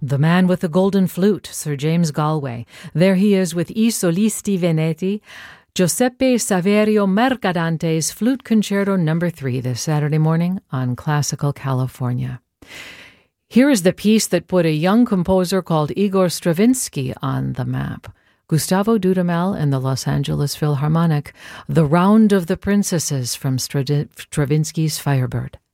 The Man with the Golden Flute, Sir James Galway. There he is with I Solisti Veneti, Giuseppe Saverio Mercadante's Flute Concerto No. 3 this Saturday morning on Classical California. Here is the piece that put a young composer called Igor Stravinsky on the map. Gustavo Dudamel and the Los Angeles Philharmonic, The Round of the Princesses from Stravinsky's Firebird.